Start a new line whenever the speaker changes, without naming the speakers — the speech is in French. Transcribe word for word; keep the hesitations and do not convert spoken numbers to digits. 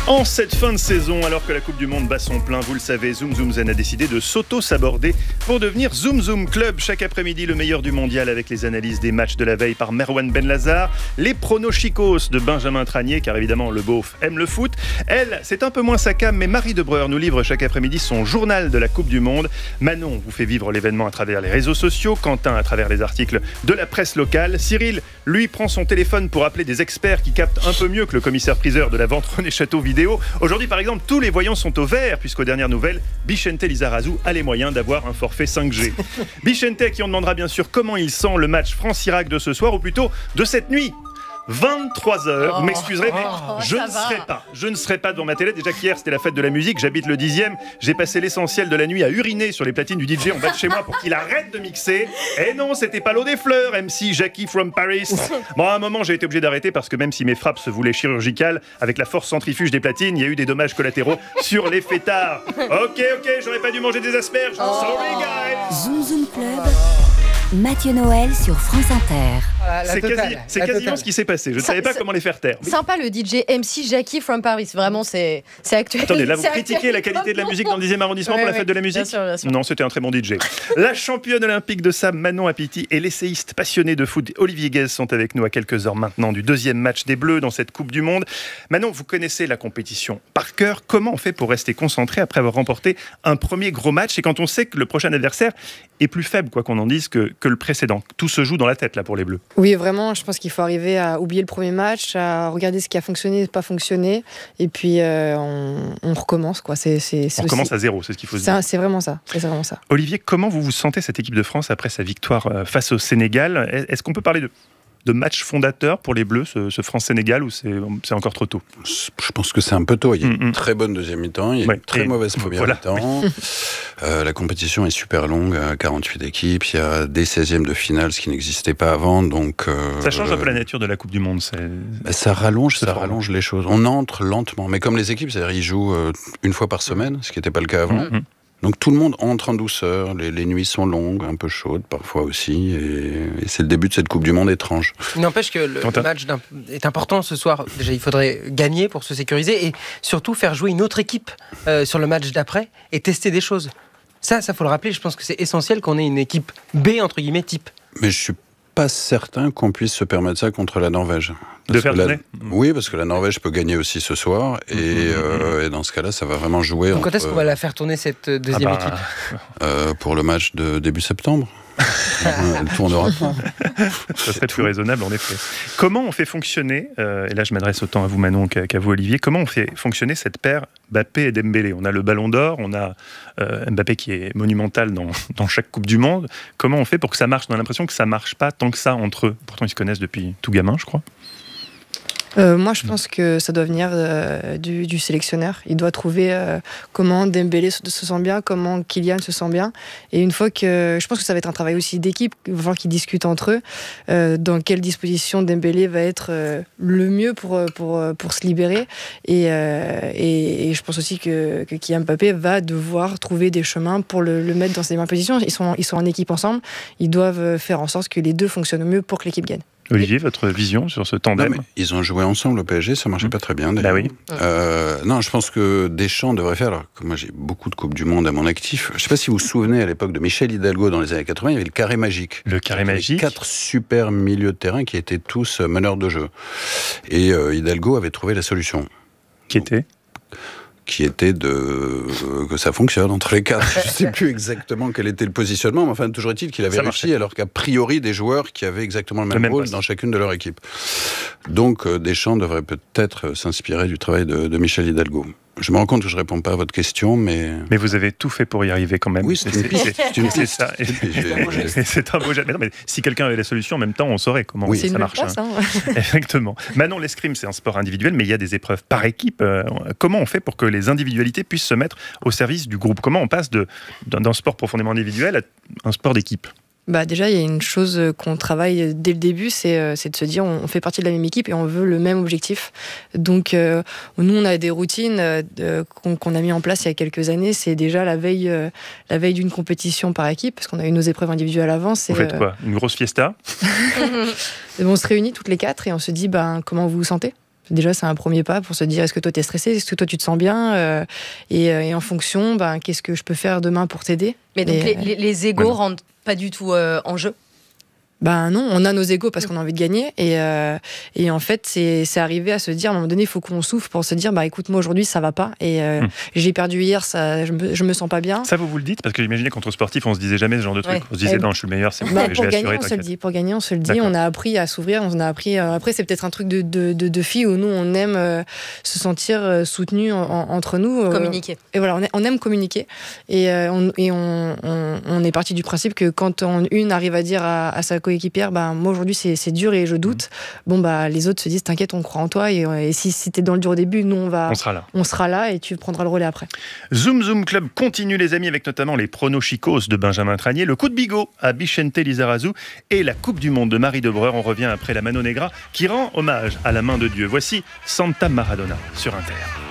En cette fin de saison, alors que la Coupe du Monde bat son plein, vous le savez, Zoom Zoom Zen a décidé de s'auto-saborder pour devenir Zoom Zoom Club. Chaque après-midi, le meilleur du mondial avec les analyses des matchs de la veille par Merwan Benlazar, les pronochicos de Benjamin Tranier, car évidemment le beauf aime le foot. Elle, c'est un peu moins sa cam, mais Marie Debreur nous livre chaque après-midi son journal de la Coupe du Monde. Manon vous fait vivre l'événement à travers les réseaux sociaux, Quentin à travers les articles de la presse locale. Cyril, lui, prend son téléphone pour appeler des experts qui captent un peu mieux que le commissaire-priseur de la vente René Château vidéo. Aujourd'hui, par exemple, tous les voyants sont au vert, puisqu'aux dernières nouvelles, Bichente Lizarazu a les moyens d'avoir un forfait cinq G. Bichente, à qui on demandera bien sûr comment il sent le match France-Irak de ce soir, ou plutôt de cette nuit. vingt-trois heures,
oh,
vous m'excuserez, mais
oh,
je ne serai pas. Je ne serai pas devant ma télé. Déjà qu'hier, c'était la fête de la musique. J'habite le dixième. J'ai passé l'essentiel de la nuit à uriner sur les platines du D J en bas de chez moi pour qu'il arrête de mixer. Et non, c'était pas l'eau des fleurs, M C Jackie from Paris. Bon, à un moment, j'ai été obligé d'arrêter parce que même si mes frappes se voulaient chirurgicales, avec la force centrifuge des platines, il y a eu des dommages collatéraux sur les fêtards. Ok, ok, j'aurais pas dû manger des asperges.
Oh.
Sorry, guys.
Zoom Zoom Club. Mathieu Noël sur France Inter.
Voilà, la
C'est,
totale,
quasi, c'est
la
quasiment
totale.
ce qui s'est passé. Je ne
Ça-
savais pas
ça-
comment les faire taire.
Sympa le D J M C Jackie from Paris. Vraiment, c'est, c'est actuel.
Attendez, là vous
C'est
critiquez
actuel.
la qualité de la musique dans le dixième arrondissement
Ouais,
pour la
ouais,
fête de la musique
bien sûr, bien sûr.
Non, c'était un très bon D J. La championne olympique de sable Manon Apiti et l'essayiste passionné de foot Olivier Guèze sont avec nous à quelques heures maintenant du deuxième match des Bleus dans cette Coupe du Monde. Manon, vous connaissez la compétition par cœur. Comment on fait pour rester concentré après avoir remporté un premier gros match et quand on sait que le prochain adversaire est plus faible, quoi qu'on en dise, que, que le précédent? Tout se joue dans la tête là pour les Bleus.
Oui, vraiment, je pense qu'il faut arriver à oublier le premier match, à regarder ce qui a fonctionné et pas fonctionné, et puis euh, on, on recommence. Quoi. C'est, c'est, c'est
On
aussi...
commence à zéro, c'est ce qu'il faut se
c'est,
dire.
un- c'est vraiment ça. C'est vraiment ça.
Olivier, comment vous vous sentez cette équipe de France après sa victoire euh, face au Sénégal? Est-ce qu'on peut parler de, de match fondateur pour les Bleus, ce, ce France-Sénégal, ou c'est, c'est encore trop tôt?
Je pense que c'est un peu tôt. Il y a une
Mm-mm.
très bonne deuxième mi-temps, il y a
Ouais.
une très
Et
mauvaise première
voilà.
mi-temps. Euh, la compétition est super longue, à quarante-huit équipes. Il y a des seizièmes de finale, ce qui n'existait pas avant. Donc, euh,
Ça change un peu la nature de la Coupe du Monde. C'est...
bah, ça rallonge,
C'est
ça
fort.
rallonge les choses. On entre lentement, mais comme les équipes, c'est-à-dire ils jouent euh, une fois par semaine, ce qui n'était pas le cas avant.
Mm-hmm.
Donc tout le monde entre en douceur. Les, les nuits sont longues, un peu chaudes parfois aussi, et, et c'est le début de cette Coupe du Monde étrange.
Il n'empêche que le,
Quentin.
le match d'im- est important ce soir. Déjà, il faudrait gagner pour se sécuriser et surtout faire jouer une autre équipe euh, sur le match d'après et tester des choses. Ça, ça faut le rappeler. Je pense que c'est essentiel qu'on ait une équipe B entre guillemets type.
Mais je suis pas certain qu'on puisse se permettre ça contre la Norvège.
De
Parce
faire
que la-
tourner
Oui, parce que la Norvège peut gagner aussi ce soir, et, euh, et dans ce cas-là, ça va vraiment jouer
Donc, quand
entre,
est-ce qu'on va la faire tourner cette euh, deuxième
Ah bah,
équipe
euh, pour le match de début septembre. Elle tournera pas.
Ça serait plus raisonnable, en effet. Comment on fait fonctionner, euh, et là je m'adresse autant à vous Manon qu'à, qu'à vous Olivier, comment on fait fonctionner cette paire Mbappé et Dembélé? On a le Ballon d'Or, on a euh, Mbappé qui est monumental dans, dans chaque Coupe du Monde. Comment on fait pour que ça marche? On a l'impression que ça marche pas tant que ça entre eux. Pourtant ils se connaissent depuis tout gamin, je crois.
Euh, moi, je pense que ça doit venir euh, du, du sélectionneur. Il doit trouver euh, comment Dembélé se, se sent bien, comment Kylian se sent bien. Et une fois que... Je pense que ça va être un travail aussi d'équipe, il va falloir qu'ils discutent entre eux euh, dans quelle disposition Dembélé va être euh, le mieux pour, pour, pour se libérer. Et, euh, et, et je pense aussi que, que Kylian Mbappé va devoir trouver des chemins pour le, le mettre dans ses meilleures positions. Ils sont, ils sont en équipe ensemble. Ils doivent faire en sorte que les deux fonctionnent au mieux pour que l'équipe gagne.
Olivier, votre vision sur ce tandem?
Non, mais ils ont joué ensemble au P S G, ça marchait pas très bien.
Bah oui.
Euh, non, je pense que Deschamps devrait faire. Alors que moi, j'ai beaucoup de Coupes du Monde à mon actif. Je sais pas si vous vous souvenez, à l'époque de Michel Hidalgo dans les années quatre-vingts, il y avait le carré magique.
Le carré
Il y avait
magique.
Quatre super milieux de terrain qui étaient tous euh, meneurs de jeu. Et euh, Hidalgo avait trouvé la solution.
Qui était
Qui était de euh, que ça fonctionne entre les quatre. Je ne sais plus exactement quel était le positionnement, mais enfin, toujours est-il qu'il avait
Ça
réussi,
marchait.
alors qu'a priori des joueurs qui avaient exactement le même,
même
rôle
poste.
dans chacune de leur équipe. Donc euh, Deschamps devrait peut-être s'inspirer du travail de, de Michel Hidalgo. Je me rends compte que je ne réponds pas à votre question, mais...
Mais vous avez tout fait pour y arriver quand même.
Oui, c'est une
Et
piste. C'est une
et c'est
piste.
ça. Et-
J'ai-
et c'est un beau jet. Mais non, mais si quelqu'un avait la solution, en même temps, on saurait comment
Oui.
C'est
ça
une
marche.
place,
hein.
hein.
Exactement. Manon, l'escrime, c'est un sport individuel, mais il y a des épreuves par équipe. Euh, comment on fait pour que les individualités puissent se mettre au service du groupe? Comment on passe de, d'un, d'un sport profondément individuel à un sport d'équipe?
Bah déjà, il y a une chose qu'on travaille dès le début, c'est, euh, c'est de se dire on, on fait partie de la même équipe et on veut le même objectif. Donc, euh, nous, on a des routines euh, de- qu'on, qu'on a mis en place il y a quelques années. C'est déjà la veille, euh, la veille d'une compétition par équipe, parce qu'on a eu nos épreuves individuelles avant. C'est,
Vous faites
euh,
quoi? Une grosse fiesta?
on se réunit toutes les quatre et on se dit ben, comment vous vous sentez. Déjà, c'est un premier pas pour se dire est-ce que toi, tu es stressé, est-ce que toi, tu te sens bien euh, et, et en fonction, ben, qu'est-ce que je peux faire demain pour t'aider.
Mais donc,
et,
les, les, les égos
ouais.
rentrent pas du tout euh, en jeu.
Ben non, on a nos égos parce qu'on a envie de gagner et, euh, et en fait c'est, c'est arrivé à se dire à un moment donné il faut qu'on souffle pour se dire bah écoute moi aujourd'hui ça va pas et euh,
hum.
j'ai perdu hier, ça, je, me, je me sens pas bien.
Ça, vous vous le dites? Parce que j'imaginais qu'entre sportifs, on se disait jamais ce genre de truc.
Ouais.
On se disait
Eh,
non, je suis le meilleur, c'est bon,
Bah,
je
pour
vais
gagner
assurer,
on se le
t'inquiète.
dit, pour gagner on se le dit,
D'accord.
on a appris à s'ouvrir, on a appris euh, après c'est peut-être un truc de, de, de, de filles où nous on aime euh, se sentir euh, soutenus en- en- entre nous. euh,
Communiquer.
Et voilà, on, est- on aime communiquer et, euh, on, et on, on, on est parti du principe que quand on, une arrive à dire à, à sa coéquipière bah, moi aujourd'hui c'est, c'est dur et je doute, bon bah les autres se disent t'inquiète on croit en toi et, et si, si t'es dans le dur au début nous on va
On sera là.
on sera là et tu prendras le relais après.
Zoom Zoom Club continue les amis avec notamment les pronos chicos de Benjamin Tranier, le coup de bigot à Vicente Lizarazu et la Coupe du Monde de Marie Debreur. On revient après la Mano Negra qui rend hommage à la main de Dieu. Voici Santa Maradona sur Inter.